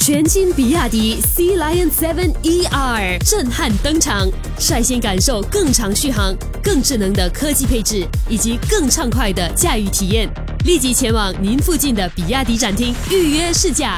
全新比亚迪 Sea Lion 7 ER 震撼登场，率先感受更长续航、更智能的科技配置以及更畅快的驾驭体验。立即前往您附近的比亚迪展厅预约试驾。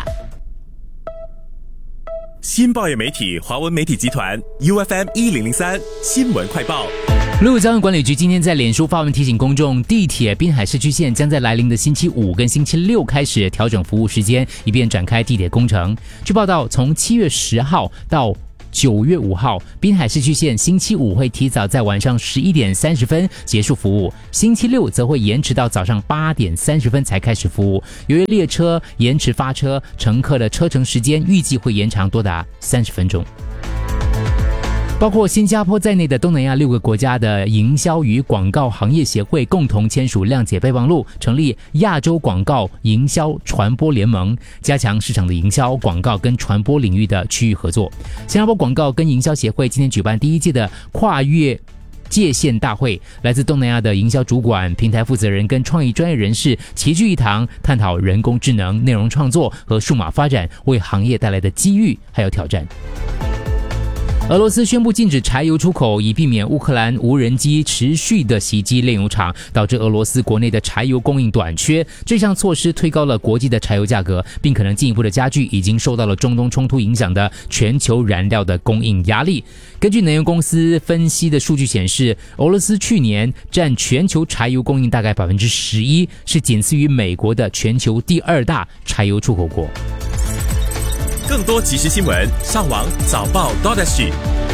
新报业媒体华文媒体集团 UFM 1003新闻快报。 路交通管理局今天在脸书发文提醒公众，地铁滨海市区线将在来临的星期五跟星期六开始调整服务时间，以便展开地铁工程。据报道，从7月10号到9月5号，滨海市区线星期五会提早在晚上11点30分结束服务，星期六则会延迟到早上8点30分才开始服务。由于列车延迟发车，乘客的车程时间预计会延长多达30分钟。包括新加坡在内的东南亚6个国家的营销与广告行业协会共同签署谅解备忘录，成立亚洲广告营销传播联盟，加强市场的营销、广告跟传播领域的区域合作。新加坡广告跟营销协会今天举办第一届的跨越界限大会，来自东南亚的营销主管、平台负责人跟创意专业人士齐聚一堂，探讨人工智能、内容创作和数码发展为行业带来的机遇还有挑战。俄罗斯宣布禁止柴油出口，以避免乌克兰无人机持续的袭击炼油厂，导致俄罗斯国内的柴油供应短缺。这项措施推高了国际的柴油价格，并可能进一步的加剧已经受到了中东冲突影响的全球燃料的供应压力。根据能源公司分析的数据显示，俄罗斯去年占全球柴油供应大概11%，是仅次于美国的全球第2大柴油出口国。 更多即时新闻，上网早报 .SG。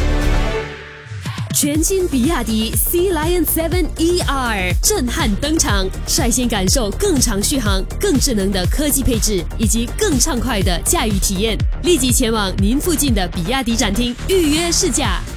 全新比亚迪 Sea Lion 7 ER 震撼登场，率先感受更长续航、更智能的科技配置以及更畅快的驾驭体验。立即前往您附近的比亚迪展厅预约试驾。